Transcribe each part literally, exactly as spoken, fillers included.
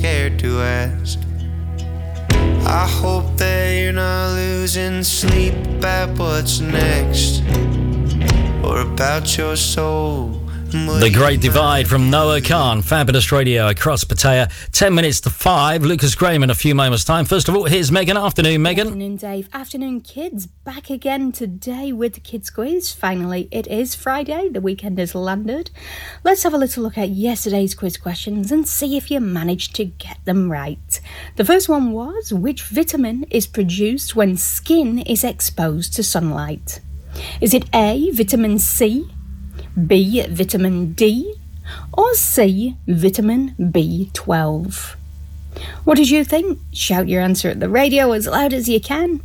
scared to ask. I hope that you're not losing sleep about what's next, or about your soul. The Great Divide from Noah Khan. Fabulous radio across Pattaya. Ten minutes to five. Lucas Graham in a few moments' time. First of all, here's Megan. Afternoon, Megan. Afternoon, Dave. Afternoon, kids. Back again today with the Kids Quiz. Finally, it is Friday. The weekend has landed. Let's have a little look at yesterday's quiz questions and see if you managed to get them right. The first one was, which vitamin is produced when skin is exposed to sunlight? Is it A, vitamin C, B, vitamin D, or C, vitamin B twelve? What did you think? Shout your answer at the radio as loud as you can.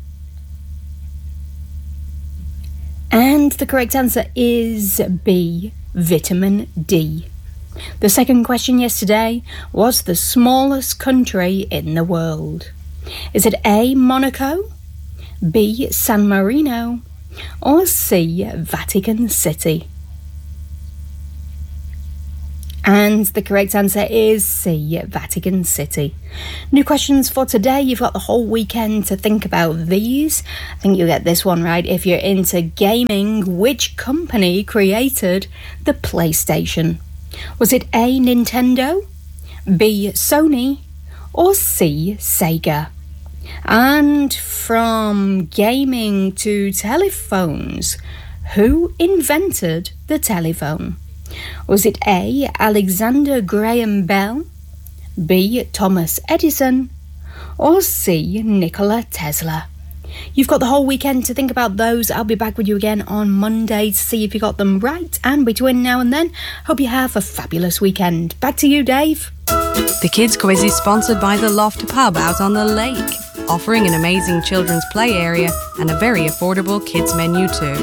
And the correct answer is B, vitamin D. The second question yesterday was the smallest country in the world. Is it A, Monaco, B, San Marino, or C, Vatican City? And the correct answer is C, Vatican City. New questions for today. You've got the whole weekend to think about these. I think you'll get this one right if you're into gaming. Which company created the PlayStation? Was it A, Nintendo, B, Sony, or C, Sega? And from gaming to telephones, who invented the telephone? Was it A, Alexander Graham Bell, B, Thomas Edison, or C, Nikola Tesla? You've got the whole weekend to think about those. I'll be back with you again on Monday to see if you got them right. And between now and then, hope you have a fabulous weekend. Back to you, Dave. The Kids Quiz is sponsored by The Loft Pub out on the lake, offering an amazing children's play area and a very affordable kids menu too.